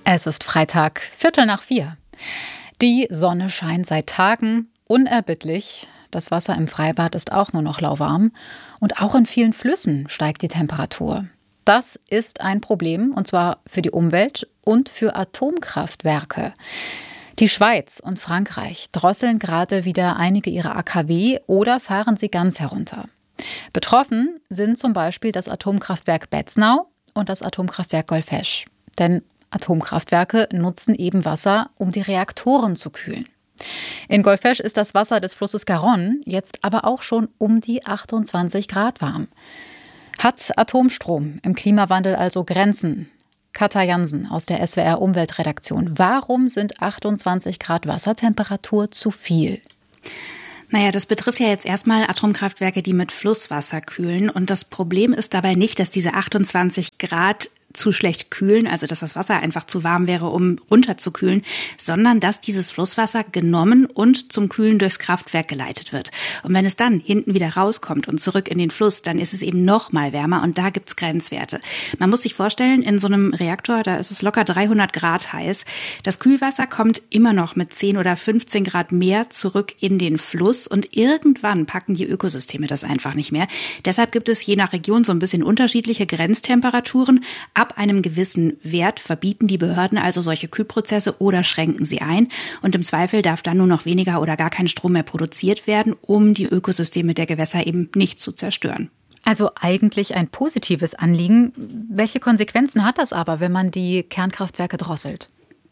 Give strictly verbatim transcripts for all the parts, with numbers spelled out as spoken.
Es ist Freitag, Viertel nach vier. Die Sonne scheint seit Tagen unerbittlich. Das Wasser im Freibad ist auch nur noch lauwarm. Und auch in vielen Flüssen steigt die Temperatur. Das ist ein Problem, und zwar für die Umwelt und für Atomkraftwerke. Die Schweiz und Frankreich drosseln gerade wieder einige ihrer A K W oder fahren sie ganz herunter. Betroffen sind zum Beispiel das Atomkraftwerk Betznau und das Atomkraftwerk Golfesch. Denn Atomkraftwerke nutzen eben Wasser, um die Reaktoren zu kühlen. In Golfesch ist das Wasser des Flusses Garonne jetzt aber auch schon um die achtundzwanzig Grad warm. Hat Atomstrom im Klimawandel also Grenzen? Katja Jansen aus der S W R Umweltredaktion. Warum sind achtundzwanzig Grad Wassertemperatur zu viel? Naja, das betrifft ja jetzt erstmal Atomkraftwerke, die mit Flusswasser kühlen. Und das Problem ist dabei nicht, dass diese achtundzwanzig Grad zu schlecht kühlen, also dass das Wasser einfach zu warm wäre, um runterzukühlen, sondern dass dieses Flusswasser genommen und zum Kühlen durchs Kraftwerk geleitet wird. Und wenn es dann hinten wieder rauskommt und zurück in den Fluss, dann ist es eben noch mal wärmer und da gibt's Grenzwerte. Man muss sich vorstellen, in so einem Reaktor, da ist es locker dreihundert Grad heiß. Das Kühlwasser kommt immer noch mit zehn oder fünfzehn Grad mehr zurück in den Fluss und irgendwann packen die Ökosysteme das einfach nicht mehr. Deshalb gibt es je nach Region so ein bisschen unterschiedliche Grenztemperaturen. Ab einem gewissen Wert verbieten die Behörden also solche Kühlprozesse oder schränken sie ein. Und im Zweifel darf dann nur noch weniger oder gar kein Strom mehr produziert werden, um die Ökosysteme der Gewässer eben nicht zu zerstören. Also eigentlich ein positives Anliegen. Welche Konsequenzen hat das aber, wenn man die Kernkraftwerke drosselt?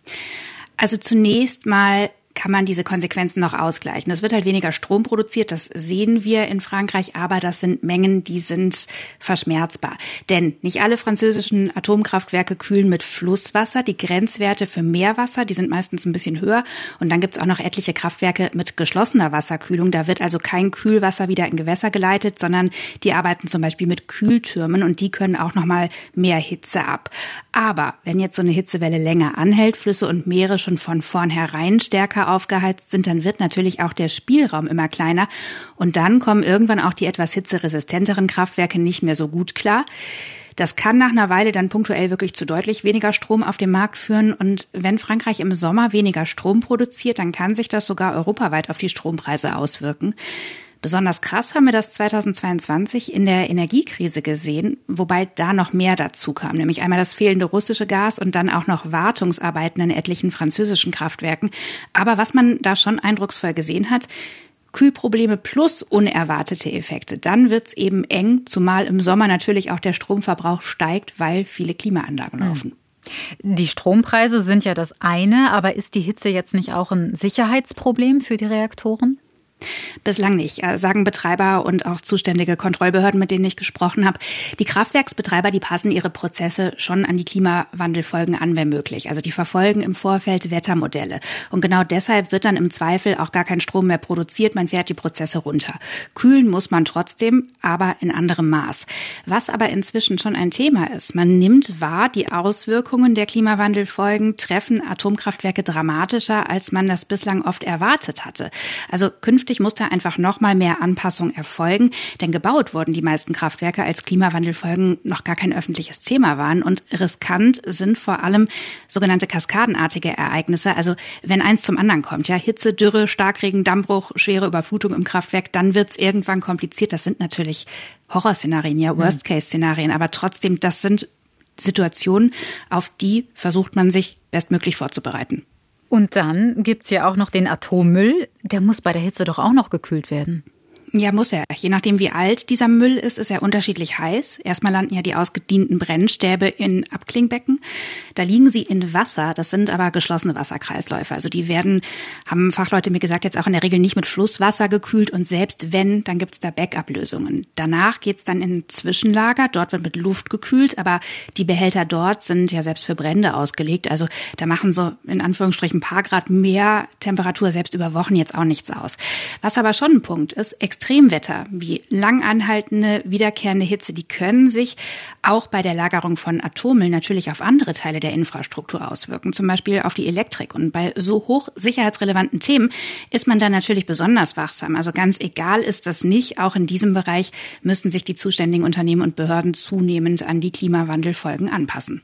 Also zunächst mal kann man diese Konsequenzen noch ausgleichen. Es wird halt weniger Strom produziert, das sehen wir in Frankreich, aber das sind Mengen, die sind verschmerzbar. Denn nicht alle französischen Atomkraftwerke kühlen mit Flusswasser. Die Grenzwerte für Meerwasser, die sind meistens ein bisschen höher. Und dann gibt's auch noch etliche Kraftwerke mit geschlossener Wasserkühlung. Da wird also kein Kühlwasser wieder in Gewässer geleitet, sondern die arbeiten zum Beispiel mit Kühltürmen und die können auch noch mal mehr Hitze ab. Aber wenn jetzt so eine Hitzewelle länger anhält, Flüsse und Meere schon von vornherein stärker aufgeheizt sind, dann wird natürlich auch der Spielraum immer kleiner. Und dann kommen irgendwann auch die etwas hitzeresistenteren Kraftwerke nicht mehr so gut klar. Das kann nach einer Weile dann punktuell wirklich zu deutlich weniger Strom auf dem Markt führen. Und wenn Frankreich im Sommer weniger Strom produziert, dann kann sich das sogar europaweit auf die Strompreise auswirken. Besonders krass haben wir das zweitausendzweiundzwanzig in der Energiekrise gesehen, wobei da noch mehr dazu kam, nämlich einmal das fehlende russische Gas und dann auch noch Wartungsarbeiten in etlichen französischen Kraftwerken. Aber was man da schon eindrucksvoll gesehen hat, Kühlprobleme plus unerwartete Effekte, dann wird's eben eng, zumal im Sommer natürlich auch der Stromverbrauch steigt, weil viele Klimaanlagen laufen. Die Strompreise sind ja das eine, aber ist die Hitze jetzt nicht auch ein Sicherheitsproblem für die Reaktoren? Bislang nicht, sagen Betreiber und auch zuständige Kontrollbehörden, mit denen ich gesprochen habe. Die Kraftwerksbetreiber, die passen ihre Prozesse schon an die Klimawandelfolgen an, wenn möglich. Also die verfolgen im Vorfeld Wettermodelle. Und genau deshalb wird dann im Zweifel auch gar kein Strom mehr produziert. Man fährt die Prozesse runter. Kühlen muss man trotzdem, aber in anderem Maß. Was aber inzwischen schon ein Thema ist. Man nimmt wahr, die Auswirkungen der Klimawandelfolgen treffen Atomkraftwerke dramatischer, als man das bislang oft erwartet hatte. Also künftig muss da einfach noch mal mehr Anpassung erfolgen, denn gebaut wurden die meisten Kraftwerke, als Klimawandelfolgen noch gar kein öffentliches Thema waren. Und riskant sind vor allem sogenannte kaskadenartige Ereignisse, also wenn eins zum anderen kommt, ja, Hitze, Dürre, Starkregen, Dammbruch, schwere Überflutung im Kraftwerk, dann wird's irgendwann kompliziert. Das sind natürlich Horrorszenarien, ja, Worst-Case-Szenarien, aber trotzdem, das sind Situationen, auf die versucht man sich bestmöglich vorzubereiten. Und dann gibt's ja auch noch den Atommüll. Der muss bei der Hitze doch auch noch gekühlt werden. Ja, muss er. Je nachdem, wie alt dieser Müll ist, ist er unterschiedlich heiß. Erstmal landen ja die ausgedienten Brennstäbe in Abklingbecken. Da liegen sie in Wasser. Das sind aber geschlossene Wasserkreisläufe. Also die werden, haben Fachleute mir gesagt, jetzt auch in der Regel nicht mit Flusswasser gekühlt. Und selbst wenn, dann gibt's da Backup-Lösungen. Danach geht's dann in ein Zwischenlager. Dort wird mit Luft gekühlt. Aber die Behälter dort sind ja selbst für Brände ausgelegt. Also da machen so in Anführungsstrichen ein paar Grad mehr Temperatur selbst über Wochen jetzt auch nichts aus. Was aber schon ein Punkt ist, Extremwetter wie lang anhaltende, wiederkehrende Hitze, die können sich auch bei der Lagerung von Atommüll natürlich auf andere Teile der Infrastruktur auswirken, zum Beispiel auf die Elektrik. Und bei so hoch sicherheitsrelevanten Themen ist man dann natürlich besonders wachsam. Also ganz egal ist das nicht. Auch in diesem Bereich müssen sich die zuständigen Unternehmen und Behörden zunehmend an die Klimawandelfolgen anpassen.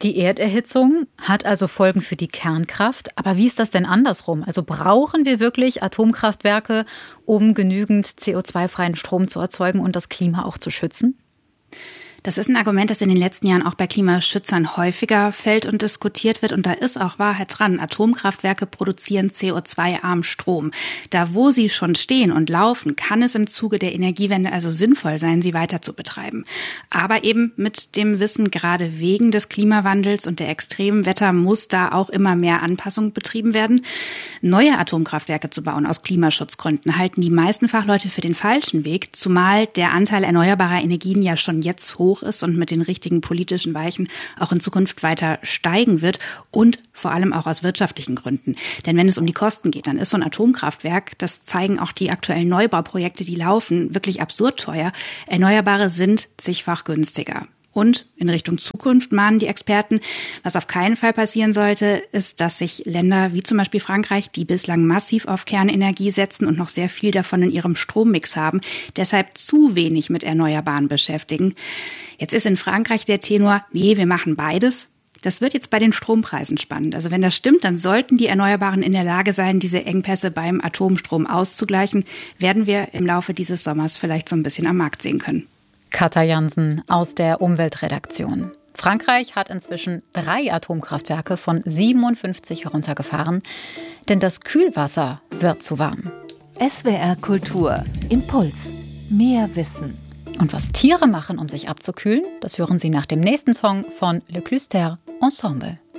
Die Erderhitzung hat also Folgen für die Kernkraft. Aber wie ist das denn andersrum? Also brauchen wir wirklich Atomkraftwerke, um genügend C O zwei freien Strom zu erzeugen und das Klima auch zu schützen? Das ist ein Argument, das in den letzten Jahren auch bei Klimaschützern häufiger fällt und diskutiert wird. Und da ist auch Wahrheit dran. Atomkraftwerke produzieren C O zwei armen Strom. Da, wo sie schon stehen und laufen, kann es im Zuge der Energiewende also sinnvoll sein, sie weiter zu betreiben. Aber eben mit dem Wissen, gerade wegen des Klimawandels und der extremen Wetter muss da auch immer mehr Anpassung betrieben werden. Neue Atomkraftwerke zu bauen aus Klimaschutzgründen halten die meisten Fachleute für den falschen Weg, zumal der Anteil erneuerbarer Energien ja schon jetzt hoch ist und mit den richtigen politischen Weichen auch in Zukunft weiter steigen wird und vor allem auch aus wirtschaftlichen Gründen. Denn wenn es um die Kosten geht, dann ist so ein Atomkraftwerk, das zeigen auch die aktuellen Neubauprojekte, die laufen, wirklich absurd teuer. Erneuerbare sind zigfach günstiger. Und in Richtung Zukunft mahnen die Experten, was auf keinen Fall passieren sollte, ist, dass sich Länder wie zum Beispiel Frankreich, die bislang massiv auf Kernenergie setzen und noch sehr viel davon in ihrem Strommix haben, deshalb zu wenig mit Erneuerbaren beschäftigen. Jetzt ist in Frankreich der Tenor, nee, wir machen beides. Das wird jetzt bei den Strompreisen spannend. Also wenn das stimmt, dann sollten die Erneuerbaren in der Lage sein, diese Engpässe beim Atomstrom auszugleichen. Werden wir im Laufe dieses Sommers vielleicht so ein bisschen am Markt sehen können. Katja Jansen aus der Umweltredaktion. Frankreich hat inzwischen drei Atomkraftwerke von siebenundfünfzig heruntergefahren, denn das Kühlwasser wird zu warm. S W R Kultur. Impuls. Mehr Wissen. Und was Tiere machen, um sich abzukühlen, das hören Sie nach dem nächsten Song von Le Cluster Ensemble.